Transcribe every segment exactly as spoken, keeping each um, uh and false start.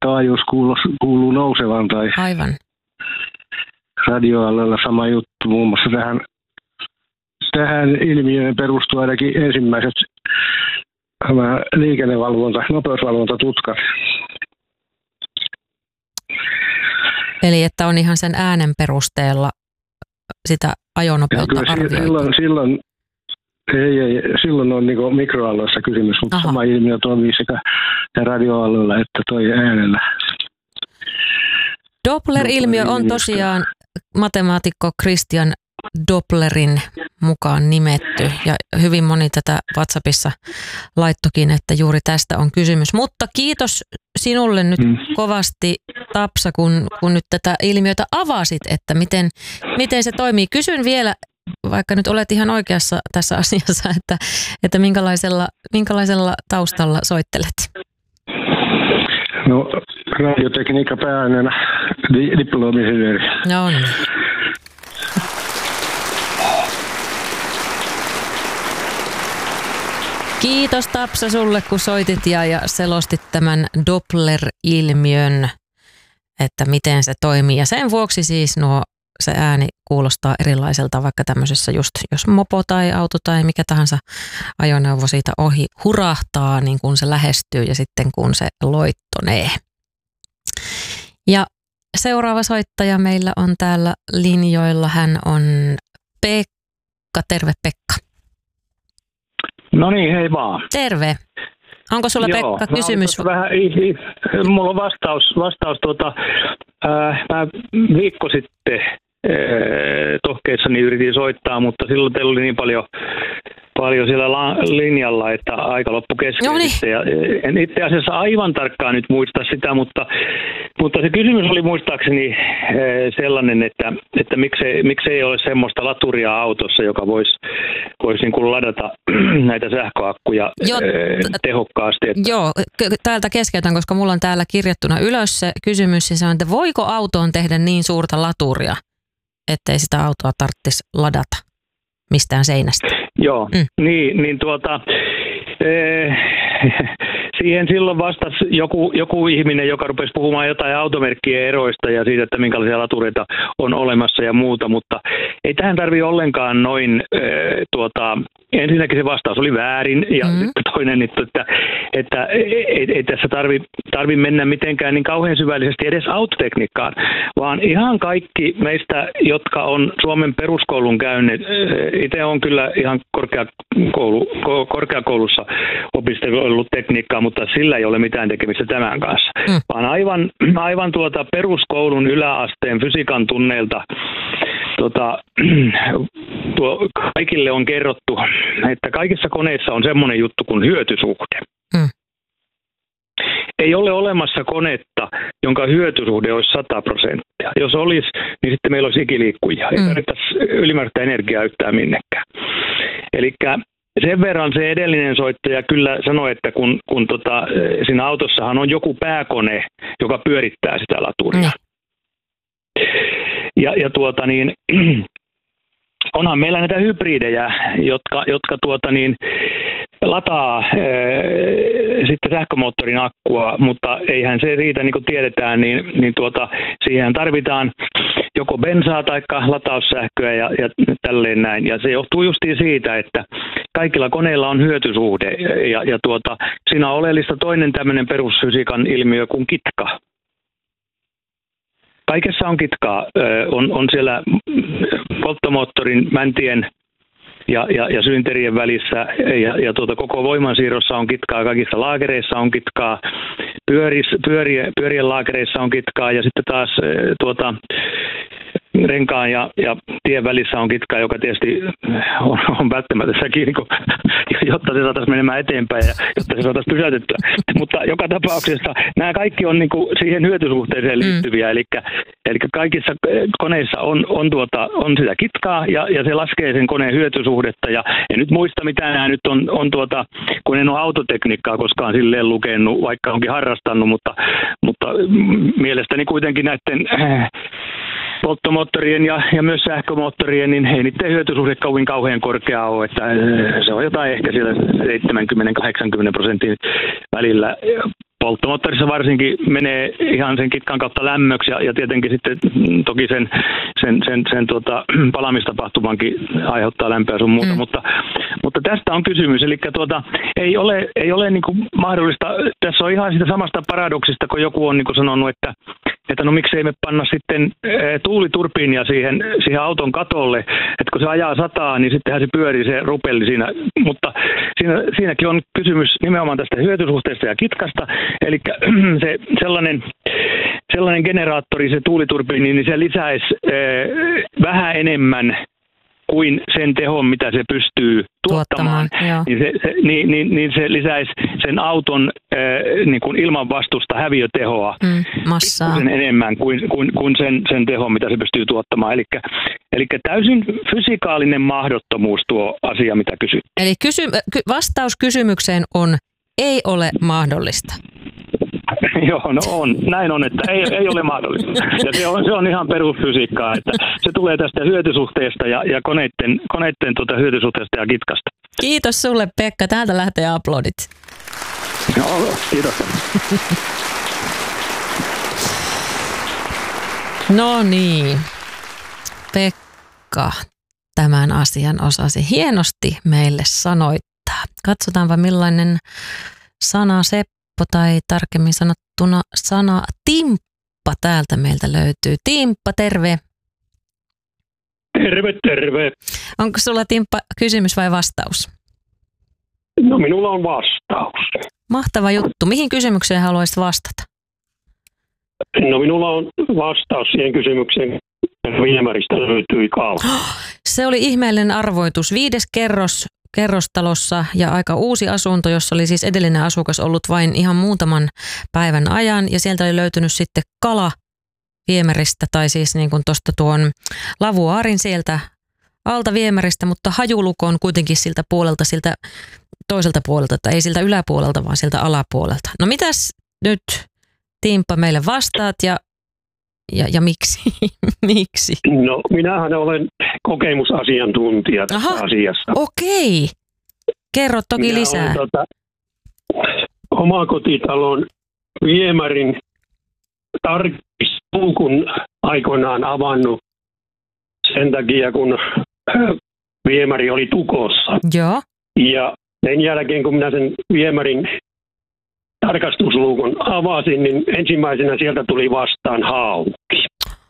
taajuus kuuluu, kuuluu nousevan tai Aivan. radioalueella sama juttu. Muun muassa tähän, tähän ilmiöön perustuu ainakin ensimmäiset liikennevalvonta, nopeusvalvontatutkat. Eli että on ihan sen äänen perusteella sitä ajonopeutta arvioitu. Silloin, silloin, ei, ei, silloin on niin mikroalueessa kysymys, mutta Aha. sama ilmiö toimii sekä radioalueella että toi äänellä. Doppler-ilmiö on tosiaan matemaatikko Christian Dopplerin mukaan nimetty ja hyvin moni tätä WhatsAppissa laittokin, että juuri tästä on kysymys. Mutta kiitos sinulle nyt mm. kovasti, Tapsa, kun, kun nyt tätä ilmiötä avasit, että miten, miten se toimii. Kysyn vielä, vaikka nyt olet ihan oikeassa tässä asiassa, että, että minkälaisella, minkälaisella taustalla soittelet? No, radiotekniikka pääaineena, di- diplomi-insinööri. No niin. Kiitos Tapsa sulle, kun soitit ja, ja selostit tämän Doppler-ilmiön, että miten se toimii. Ja sen vuoksi siis nuo, se ääni kuulostaa erilaiselta, vaikka tämmöisessä just, jos mopo tai auto tai mikä tahansa ajoneuvo siitä ohi hurahtaa, niin kun se lähestyy ja sitten kun se loittonee. Ja seuraava soittaja meillä on täällä linjoilla. Hän on Pekka. Terve Pekka. No niin, hei vaan. Terve. Onko sulla Joo, Pekka kysymys? Vähän, mulla on vastaus, vastaus tuota, ää, mä viikko sitten ää, tohkeissani yritin soittaa, mutta silloin teillä oli niin paljon, paljon siellä la, linjalla, että aika loppu kesken. Ja en itse asiassa aivan tarkkaan nyt muista sitä, mutta, mutta se kysymys oli muistaakseni sellainen, että, että miksei, miksei ole semmoista laturia autossa, joka voisi vois niin kuin ladata näitä sähköakkuja jo, tehokkaasti. Että... Joo, täältä keskeytän, koska mulla on täällä kirjattuna ylös se kysymys, ja se on, että voiko autoon tehdä niin suurta laturia, ettei sitä autoa tarvitsisi ladata mistään seinästä? Joo, mm. niin, niin tuota, ee, siihen silloin vastasi joku, joku ihminen, joka rupesi puhumaan jotain automerkkien eroista ja siitä, että minkälaisia latureita on olemassa ja muuta, mutta ei tähän tarvitse ollenkaan noin, ee, tuota, ensinnäkin se vastaus oli väärin ja mm. sitten toinen, että, että ei, ei tässä tarvitse tarvi mennä mitenkään niin kauhean syvällisesti edes autotekniikkaan, vaan ihan kaikki meistä, jotka on Suomen peruskoulun käyneet, itse on kyllä ihan korkeakoulu, korkeakoulussa opiskellut tekniikkaa, mutta sillä ei ole mitään tekemistä tämän kanssa, mm. vaan aivan, aivan tuota peruskoulun yläasteen fysiikan tunneilta Tota, tuo, kaikille on kerrottu, että kaikissa koneissa on semmoinen juttu kuin hyötysuhde. Mm. Ei ole olemassa konetta, jonka hyötysuhde olisi sata prosenttia. Jos olisi, niin sitten meillä olisi ikiliikkujia. Ei mm. tarvittaisi ylimääräistä energiaa yhtään minnekään. Eli sen verran se edellinen soittaja kyllä sanoi, että kun, kun tota, siinä autossahan on joku pääkone, joka pyörittää sitä laturia. Mm. Ja, ja tuota niin, onhan meillä näitä hybridejä, jotka, jotka tuota niin, lataa ää, sitten sähkömoottorin akkua, mutta eihän se riitä, niin kuin tiedetään, niin, niin tuota, siihen tarvitaan joko bensaa tai lataussähköä ja, ja tälleen näin. Ja se johtuu justiin siitä, että kaikilla koneilla on hyötysuhde ja, ja tuota, siinä on oleellista toinen tämmöinen perusfysiikan ilmiö kuin kitka. Kaikessa on kitkaa. On, on siellä polttomoottorin mäntien ja, ja, ja syynterien välissä ja, ja tuota, koko voimansiirrossa on kitkaa, kaikissa laakereissa on kitkaa, pyöris, pyörien, pyörien laakereissa on kitkaa ja sitten taas tuota, renkaan ja, ja tien välissä on kitkaa, joka tietysti on, on välttämättömäkin, niin jotta se saataisiin menemään eteenpäin ja jotta se saataisiin pysäytettyä. Mutta joka tapauksessa nämä kaikki on niin kuin siihen hyötysuhteeseen liittyviä, mm. eli, eli kaikissa koneissa on, on, tuota, on sitä kitkaa ja, ja se laskee sen koneen hyötysuhdetta. Ja en nyt muista, mitä nämä nyt on, on tuota, kun en ole autotekniikkaa koskaan silleen lukenut, vaikka onkin harrastanut, mutta, mutta mielestäni kuitenkin näiden polttomoottorien ja, ja myös sähkömoottorien, niin ei niiden hyötysuhde kauhean kauhean korkea ole, että se on jotain ehkä siellä seitsemänkymmentä kahdeksankymmentä prosentin välillä. polttomoottorissa varsinkin menee ihan sen kitkan kautta lämmöksi ja, ja tietenkin sitten toki sen, sen, sen, sen tuota, palamistapahtumankin aiheuttaa lämpöä sun muuta, mm. mutta, mutta tästä on kysymys, eli tuota, ei ole, ei ole niin kuin mahdollista, tässä on ihan sitä samasta paradoksista, kun joku on niin kuin sanonut, että, että no miksei me panna sitten tuuliturbiinia siihen, siihen auton katolle, että kun se ajaa sataa, niin sittenhän se pyörii se rupelli siinä, mutta siinä, siinäkin on kysymys nimenomaan tästä hyötysuhteesta ja kitkasta, eli se sellainen, sellainen generaattori, se tuuliturbiini, niin se lisäisi eh, vähän enemmän kuin sen tehon, mitä se pystyy tuottamaan, tuottamaan niin, se, se, niin, niin, niin se lisäisi sen auton äh, niin kuin ilmanvastusta häviötehoa mm, massaa enemmän kuin, kuin, kuin sen, sen tehon, mitä se pystyy tuottamaan. Eli, eli täysin fysikaalinen mahdottomuus tuo asia, mitä kysyt. Eli kysy, vastaus kysymykseen on, ei ole mahdollista. Joo, no on. Näin on, että ei, ei ole mahdollista. Ja se on, se on ihan perusfysiikkaa, että se tulee tästä hyötysuhteesta ja, ja koneiden, koneiden tuota hyötysuhteesta ja kitkasta. Kiitos sulle, Pekka. Täältä lähtee aplodit. Joo, kiitos. No niin. Pekka tämän asian osasi hienosti meille sanoittaa. Katsotaanpa millainen sana Seppo tai tarkemmin sanottuna sana Timppa täältä meiltä löytyy. Timppa, terve. Terve, terve. Onko sulla, Timppa, kysymys vai vastaus? No minulla on vastaus. Mahtava juttu. Mihin kysymykseen haluaisit vastata? No minulla on vastaus siihen kysymykseen. Viemäristä löytyi kala. Se oli ihmeellinen arvoitus. Viides kerros kerrostalossa ja aika uusi asunto, jossa oli siis edellinen asukas ollut vain ihan muutaman päivän ajan. Ja sieltä oli löytynyt sitten kala viemäristä tai siis niin kuin tuosta tuon lavuaarin sieltä alta viemäristä, mutta hajuluko on kuitenkin siltä puolelta, siltä toiselta puolelta, tai ei siltä yläpuolelta, vaan siltä alapuolelta. No mitäs nyt, Timppa, meille vastaat ja, ja, ja miksi? miksi? No minähän olen kokemusasiantuntija tässä Aha, asiassa. Okei. Kerro toki Minä lisää. Olen, tota, omakotitalon viemärin tarkistukun aikoinaan avannut sen takia, kun viemäri oli tukossa. Joo. Ja sen jälkeen, kun minä sen viemärin tarkastusluukun avasin, niin ensimmäisenä sieltä tuli vastaan hauki.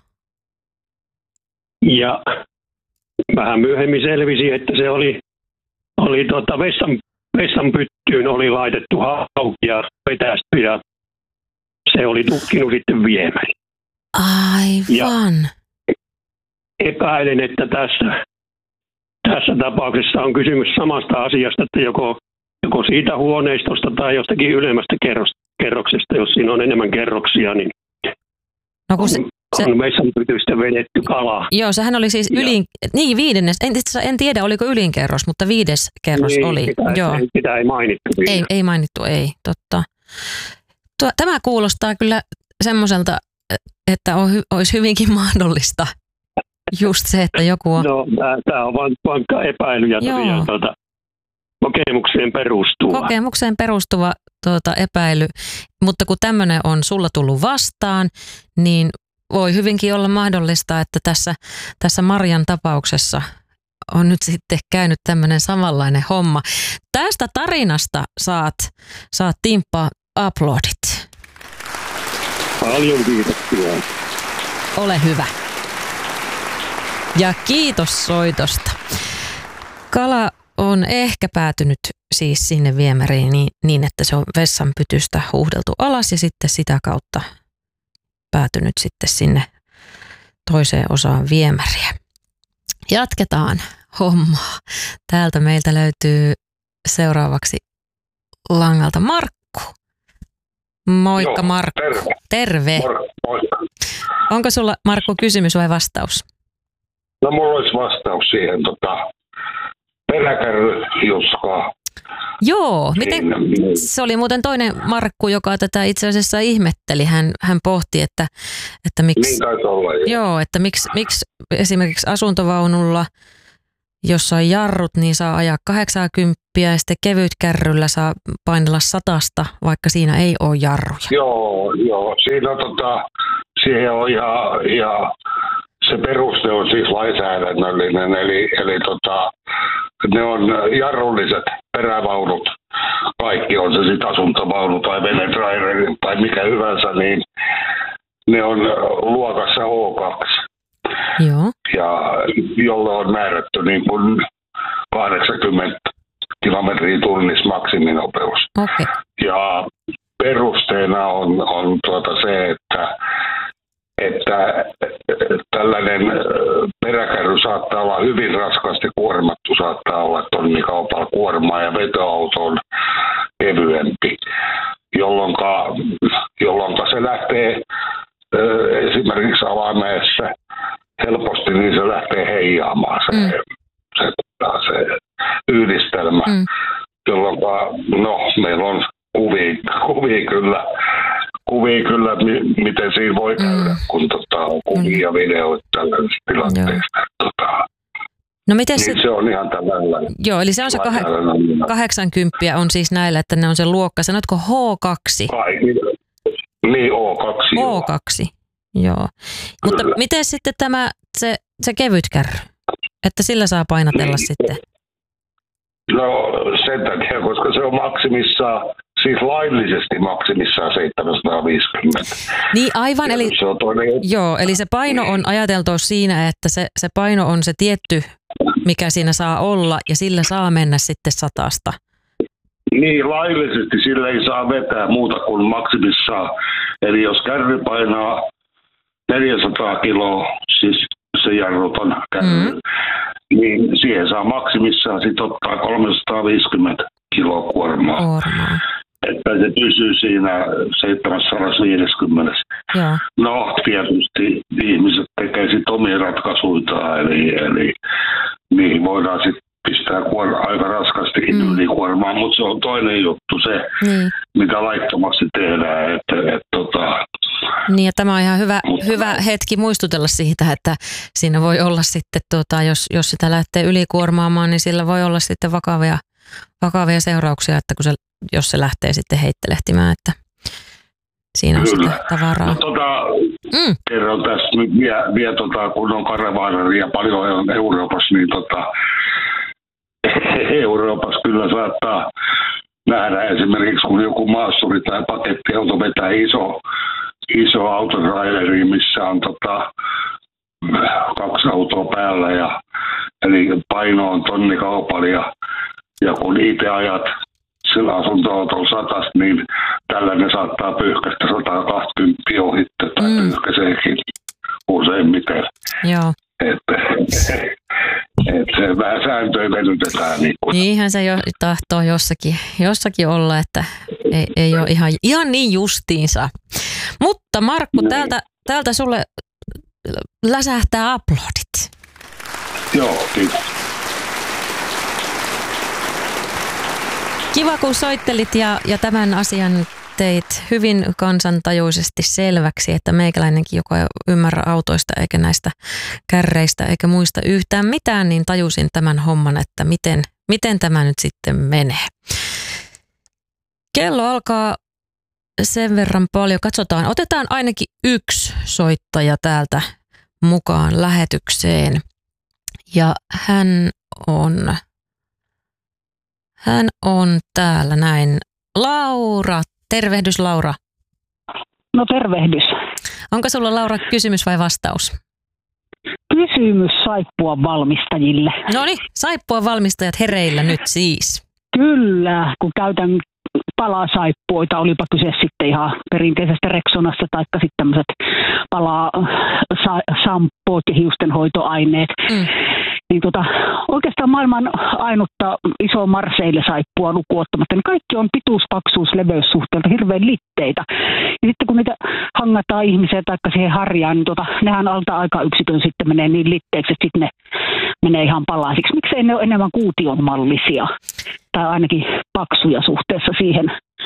Ja vähän myöhemmin selvisi, että se oli, oli tota vessan, vessan pyttyyn oli laitettu hauki ja vetästy ja se oli tukkinut sitten viemäri. Aivan. Ja epäilen, että tässä, tässä tapauksessa on kysymys samasta asiasta, että joko, joko siitä huoneistosta tai jostakin ylemmästä kerros, kerroksesta, jos siinä on enemmän kerroksia, niin no, kun se, se, on vessanpytystä vedetty kalaa. Joo, sehän oli siis ylin, niin viidennes, en, en tiedä oliko ylinkerros, mutta viides kerros niin, oli. Sitä, Joo. Ei, sitä ei mainittu. Ei, ei mainittu, ei, totta. Tuo, tämä kuulostaa kyllä semmoiselta, että on, olisi hyvinkin mahdollista just se, että joku on... No, tämä on vain vankka epäily ja tosiaan tuota, kokemukseen perustuva. Kokemukseen perustuva tuota, epäily, mutta kun tämmöinen on sulla tullut vastaan, niin voi hyvinkin olla mahdollista, että tässä, tässä Marjan tapauksessa on nyt sitten käynyt tämmöinen samanlainen homma. Tästä tarinasta saat, saat Timppa aplodit. Paljon kiitoksia. Ole hyvä. Ja kiitos soitosta. Kala on ehkä päätynyt siis sinne viemäriin niin, niin, että se on vessanpytystä huuhdeltu alas ja sitten sitä kautta päätynyt sitten sinne toiseen osaan viemäriä. Jatketaan hommaa. Täältä meiltä löytyy seuraavaksi langalta Markku. Moikka. Joo, Markku. Terve. Terve. Mor- moikka. Onko sulla, Markku, kysymys vai vastaus? No mulla olisi vastaus siihen tota, peräkärryjuskaa. Joo, miten, se oli muuten toinen Markku, joka tätä itse asiassa ihmetteli. Hän, hän pohti, että, että miksi, niin taisi olla, jo. joo, että miksi, miksi esimerkiksi asuntovaunulla Jos on jarrut, niin saa ajaa kahdeksankymmentä ja sitten kevytkärryllä saa painella satasta, vaikka siinä ei ole jarruja. Joo, joo. Siinä tota, siihen on ihan, ihan, se peruste on siis lainsäädännöllinen, eli, eli tota, ne on jarrulliset perävaunut. Kaikki on se sitten asuntovaunu tai venetraileri tai mikä hyvänsä, niin ne on luokassa O kaksi. Joo. Ja jolloin on määrätty niin kuin kahdeksankymmentä kilometriä tunnissa maksiminopeus. Okay. Ja perusteena on, on tuota se, että, että tällainen peräkärry saattaa olla hyvin raskasti kuormattu, saattaa olla tonnikaupalla kuormaa ja vetoauto on kevyempi, jolloin se lähtee esimerkiksi alamäessä helposti, niin se lähtee heijaamaan se, mm. se, se yhdistelmä, mm. jolloin no, meillä on kuvia, kuvia kyllä, kuvia kyllä mi, miten siinä voi käydä, mm. kun tota, on kuvia ja videoita tällaisista tilanteista. Tota, no miten niin se, se on ihan tällainen. Joo, eli se on se kah- kahdeksankymmentä on siis näillä, että ne on se luokka. Sanotko H kaksi? Kaikille. Niin, O kaksi. O kaksi, joo. joo. Mutta miten sitten tämä, se, se kevytkärry? Että sillä saa painatella niin. sitten? No sen takia, koska se on maksimissaan, siis laillisesti maksimissaan seitsemänsataaviisikymmentä. Niin aivan, eli, se on toinen... joo, eli se paino on ajateltu siinä, että se, se paino on se tietty, mikä siinä saa olla, ja sillä saa mennä sitten satasta. Niin, laillisesti sillä ei saa vetää muuta kuin maksimissaan. Eli jos kärry painaa neljäsataa kiloa, siis se jarruton kärry, mm. niin siihen saa maksimissaan sit ottaa kolmesataaviisikymmentä kiloa kuormaa. Kuormaa. Että se pysyy siinä seitsemänsataaviisikymmentä. Joo. No, tietysti ihmiset tekee sitten omia ratkaisuita, eli, eli niihin voidaan sitten pistää kuor- aika raskastikin mm. ylikuormaa, mutta se on toinen juttu se, mm. mitä laittomasti tehdään. Että, et, tota, niin ja tämä on ihan hyvä, mutta, hyvä hetki muistutella siitä, että siinä voi olla sitten, tuota, jos, jos sitä lähtee ylikuormaamaan, niin sillä voi olla sitten vakavia, vakavia seurauksia, että kun se, jos se lähtee sitten heittelehtimään, että siinä on kyllä. sitä tavaraa. No, tota, mm. kerron tässä nyt vielä, vielä tota, kun on karavaanaria paljon on Euroopassa, niin tota, Euroopassa kyllä saattaa nähdä esimerkiksi, kun joku maassuri tai pakettiauto vetää iso, iso autotraileri, missä on tota, kaksi autoa päällä, ja, eli paino on tonnikaupalla, ja, ja kun itse ajat sillä asuntoautolla satasta, niin tällainen saattaa pyyhkäistä sata kaksikymmentä ohitte tai mm. pyyhkäiseekin useimmiten. Joo. Että et se vähän sääntöjä venytetään. Niin niinhän se jo tahtoo jossakin, jossakin olla, että ei, ei ole ihan, ihan niin justiinsa. Mutta Markku, täältä, täältä sulle läsähtää aplodit. Joo, kiitos. Kiva, kun soittelit ja, ja tämän asian teit hyvin kansantajuisesti selväksi, että meikäläinenkin, joka ei ymmärrä autoista eikä näistä kärreistä eikä muista yhtään mitään, niin tajusin tämän homman, että miten, miten tämä nyt sitten menee. Kello alkaa sen verran paljon. Katsotaan, otetaan ainakin yksi soittaja täältä mukaan lähetykseen. Ja hän on, hän on täällä näin. Laura, tervehdys Laura. No tervehdys. Onko sulla Laura kysymys vai vastaus? Kysymys saippuan valmistajille. No niin, saippuan valmistajat hereillä nyt siis. Kyllä, kun käytän palasaippuoita, olipa kyse sitten ihan perinteisestä Rexonasta tai sitten tämmöiset palasampoot ja hiustenhoitoaineet. Mm. Niin tota, oikeastaan maailman ainutta iso Marseille-saippua lukuottamatta, niin kaikki on pituus, paksuus, leveyssuhteelta hirveän litteitä. Ja sitten kun niitä hangataan ihmiseen tai siihen harjaan, niin tota, nehän alta aika yksikön sitten menee niin litteeksi, että sitten ne menee ihan palasiksi. Miksei ne ole enemmän kuution mallisia tai ainakin paksuja suhteessa siihen,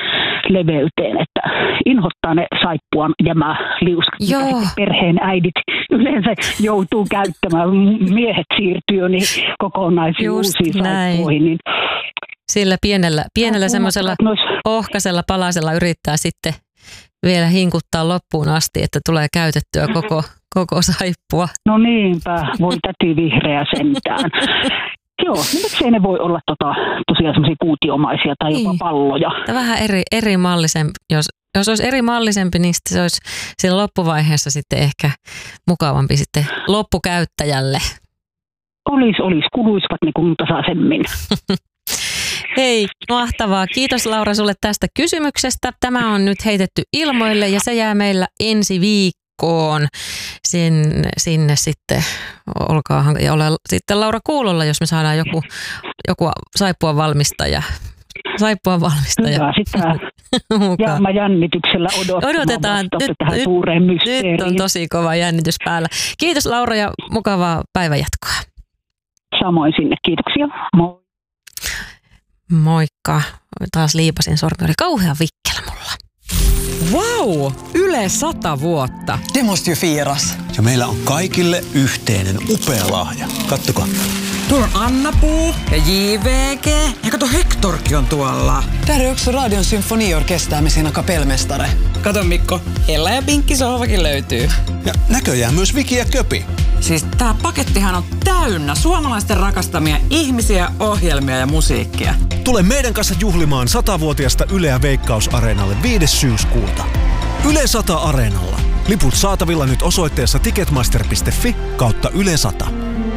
leveyteen, että inhottaa ne saippuan jämä liuskat, mitä perheen äidit yleensä joutuu käyttämään. Miehet siirtyy jo niin kokonaisiin uusiin saippuihin. Niin sillä pienellä, pienellä semmoisella ohkaisella palasella yrittää sitten vielä hinkuttaa loppuun asti, että tulee käytettyä koko, koko saippua. No niinpä, voi täti vihreä sentään. Joo, niin miksei ne voi olla tota, tosiaan semmoisia kuutiomaisia tai jopa palloja. Tämä vähän eri, eri mallisempi. Jos, jos olisi eri mallisempi, niin se olisi siinä loppuvaiheessa sitten ehkä mukavampi sitten loppukäyttäjälle. Olis, olis. Kuluisivat niin kuin tasaisemmin. Hei, mahtavaa. Kiitos Laura sulle tästä kysymyksestä. Tämä on nyt heitetty ilmoille ja se jää meillä ensi viikkoon. Sinne, sinne sitten olkaahan ja ole sitten Laura kuulolla, jos me saadaan joku, joku saippua valmistaja. Saippua valmistaja. Hyvä, sitä jäämä jännityksellä odottamaan. Odotetaan. Nyt, tähän nyt, suureen mysteeriin. Nyt on tosi kova jännitys päällä. Kiitos Laura ja mukavaa päivänjatkoa. Samoin sinne. Kiitoksia. Moi. Moikka. Taas liipasin sormi. Oli kauhean vikkelä mulla. Wow! Yle sata vuotta. Det måste ju firas. Ja meillä on kaikille yhteinen upea lahja. Kattokaa. Tuolla on Anna-Puu ja J V G. Ja kato, Hektorkin on tuolla. Där är också Radion symfoniorkester med sina kapellmästare. Kato Mikko, Ella ja Pinkki sohvakin löytyy. Ja näköjään myös Viki ja Köpi. Siis tää pakettihan on täynnä suomalaisten rakastamia ihmisiä, ohjelmia ja musiikkia. Tule meidän kanssa juhlimaan satavuotiasta Yleä Veikkaus-areenalle viides syyskuuta. Yle sata Areenalla. Liput saatavilla nyt osoitteessa ticketmaster piste fi kautta Yle sata.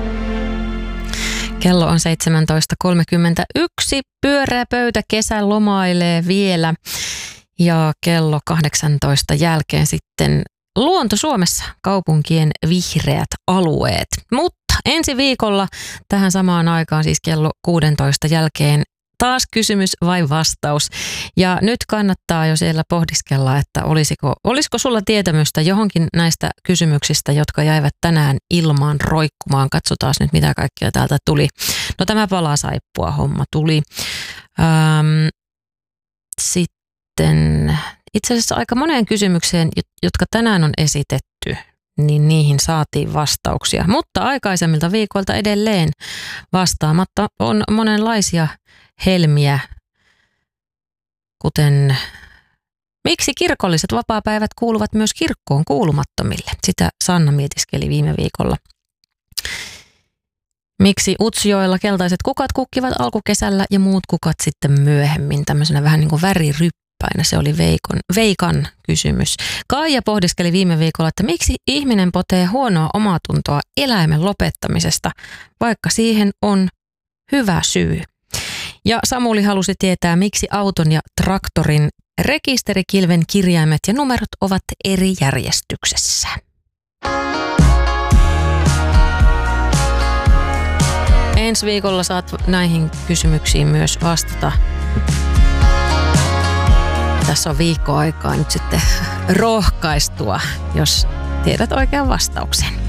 Kello on seitsemäntoista kolmekymmentäyksi. Pyöreä pöytä kesä lomailee vielä. Ja kello kahdeksantoista jälkeen sitten Luonto Suomessa, kaupunkien vihreät alueet. Mutta ensi viikolla tähän samaan aikaan, siis kello kuusitoista jälkeen, taas kysymys vai vastaus. Ja nyt kannattaa jo siellä pohdiskella, että olisiko, olisiko sulla tietämystä johonkin näistä kysymyksistä, jotka jäivät tänään ilmaan roikkumaan. Katsotaan nyt, mitä kaikkea täältä tuli. No tämä palasaippua homma tuli. Ähm, sitten itse asiassa aika moneen kysymykseen, jotka tänään on esitetty, niin niihin saatiin vastauksia. Mutta aikaisemmilta viikoilta edelleen vastaamatta on monenlaisia helmiä, kuten miksi kirkolliset vapaapäivät kuuluvat myös kirkkoon kuulumattomille. Sitä Sanna mietiskeli viime viikolla. Miksi Utsjoella keltaiset kukat kukkivat alkukesällä ja muut kukat sitten myöhemmin, tämmöisenä vähän niin kuin väriryppäinä. Se oli Veikon, Veikan kysymys. Kaija pohdiskeli viime viikolla, että miksi ihminen potee huonoa omatuntoa eläimen lopettamisesta, vaikka siihen on hyvä syy. Ja Samuli halusi tietää, miksi auton ja traktorin rekisterikilven kirjaimet ja numerot ovat eri järjestyksessä. Ensi viikolla saat näihin kysymyksiin myös vastata. Tässä on viikko aikaa nyt sitten rohkaistua, jos tiedät oikean vastauksen.